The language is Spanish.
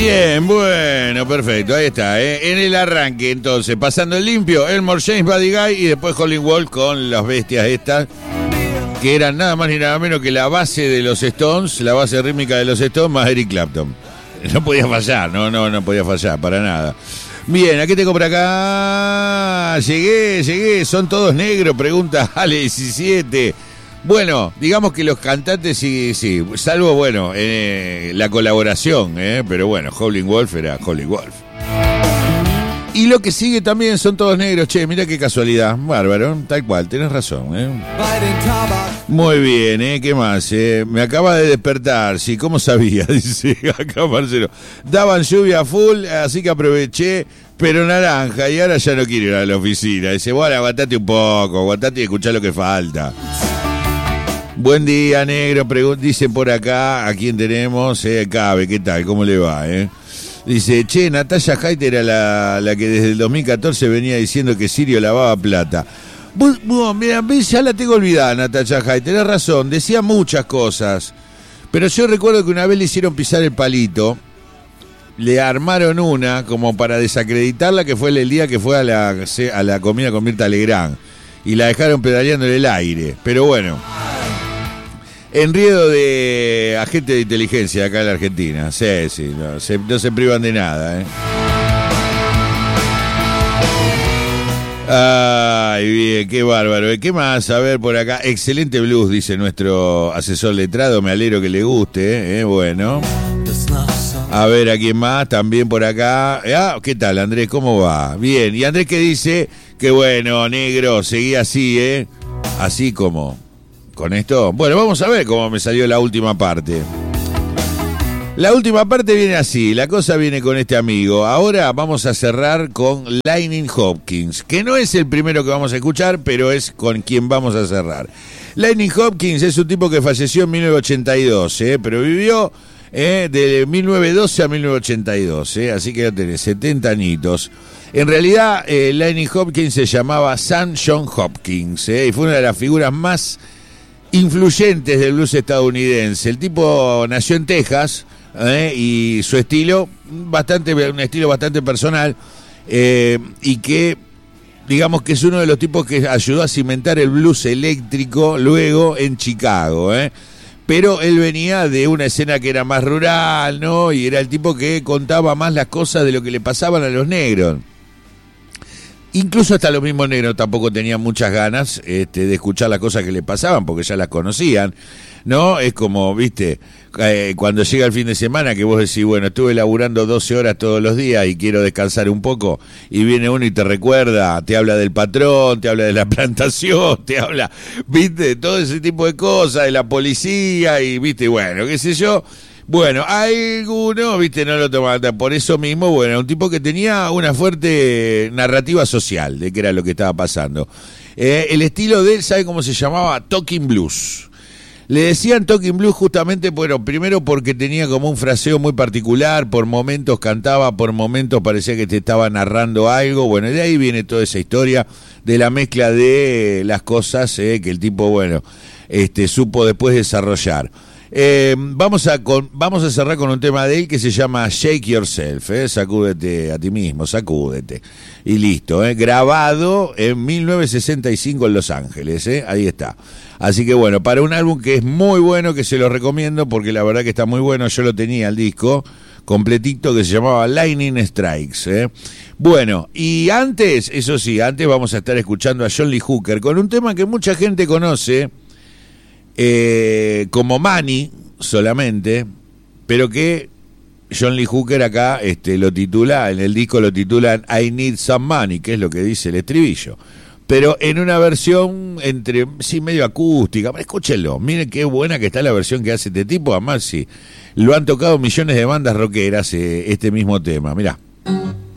Bien, bueno, perfecto, ahí está, En el arranque, entonces, pasando el limpio, Elmore James, Buddy Guy y después Howlin' Wolf con las bestias estas, que eran nada más ni nada menos que la base de los Stones, la base rítmica de los Stones más Eric Clapton. No podía fallar, no podía fallar, para nada. Bien, ¿a qué tengo por acá? Llegué, ¿son todos negros? Pregunta Ale 17. Bueno, digamos que los cantantes sí, salvo, bueno, la colaboración, pero bueno, Howlin' Wolf era Howlin' Wolf. Y lo que sigue también son todos negros, che, mira qué casualidad, bárbaro, tal cual, tenés razón, Muy bien, ¿qué más? Me acaba de despertar, sí, ¿cómo sabía? Dice acá Marcelo. Daban lluvia full, así que aproveché, pero naranja, y ahora ya no quiero ir a la oficina. Dice, bueno, aguantate un poco, aguantate y escuchá lo que falta. Buen día, negro, dicen por acá, ¿a quién tenemos? Cabe, ¿qué tal? ¿Cómo le va, Dice, che, Natalia Hayter era la que desde el 2014 venía diciendo que Sirio lavaba plata. Bueno, mira, ya la tengo olvidada, Natalia Hayter, tenés razón, decía muchas cosas. Pero yo recuerdo que una vez le hicieron pisar el palito, le armaron una como para desacreditarla, que fue el día que fue a la comida con Mirta Legrand. Y la dejaron pedaleando en el aire. Pero bueno, enredo de agente de inteligencia acá en la Argentina. Sí, no se privan de nada, Ay, bien, qué bárbaro. ¿Qué más? A ver por acá. Excelente blues, dice nuestro asesor letrado. Me alegro que le guste, Bueno. A ver, ¿a quién más? También por acá. ¿Qué tal, Andrés? ¿Cómo va? Bien. Y Andrés que dice que bueno, negro, seguí así, Así como con esto. Bueno, vamos a ver cómo me salió la última parte. La última parte viene así, la cosa viene con este amigo. Ahora vamos a cerrar con Lightning Hopkins, que no es el primero que vamos a escuchar, pero es con quien vamos a cerrar. Lightning Hopkins es un tipo que falleció en 1982, pero vivió de 1912 a 1982, así que ya tenés 70 añitos. En realidad, Lightning Hopkins se llamaba Sam John Hopkins, y fue una de las figuras más influyentes del blues estadounidense. El tipo nació en Texas, y su estilo, un estilo bastante personal, y que, digamos que es uno de los tipos que ayudó a cimentar el blues eléctrico luego en Chicago, Pero él venía de una escena que era más rural, ¿no? Y era el tipo que contaba más las cosas de lo que le pasaban a los negros. Incluso hasta los mismos negros tampoco tenían muchas ganas de escuchar las cosas que le pasaban, porque ya las conocían, ¿no? Es como, viste, cuando llega el fin de semana que vos decís, bueno, estuve laburando 12 horas todos los días y quiero descansar un poco, y viene uno y te recuerda, te habla del patrón, te habla de la plantación, te habla, viste, todo ese tipo de cosas, de la policía, y viste, bueno, qué sé yo. Bueno, algunos, viste, no lo tomaban. Por eso mismo, bueno, un tipo que tenía una fuerte narrativa social de qué era lo que estaba pasando. El estilo de él, ¿sabe cómo se llamaba? Talking Blues. Le decían Talking Blues justamente, bueno, primero porque tenía como un fraseo muy particular, por momentos cantaba, por momentos parecía que te estaba narrando algo. Bueno, de ahí viene toda esa historia de la mezcla de las cosas que el tipo, bueno, supo después desarrollar. Vamos a cerrar con un tema de él que se llama Shake Yourself, sacúdete a ti mismo, sacúdete, y listo, grabado en 1965 en Los Ángeles, ahí está. Así que bueno, para un álbum que es muy bueno, que se lo recomiendo porque la verdad que está muy bueno, yo lo tenía el disco completito que se llamaba Lightning Strikes, Bueno, y antes, eso sí, antes vamos a estar escuchando a John Lee Hooker con un tema que mucha gente conoce como Money solamente, pero que John Lee Hooker acá lo titula, en el disco lo titulan I Need Some Money, que es lo que dice el estribillo, pero en una versión medio acústica. Escúchenlo, miren qué buena que está la versión que hace este tipo, además sí, lo han tocado millones de bandas rockeras este mismo tema, mirá.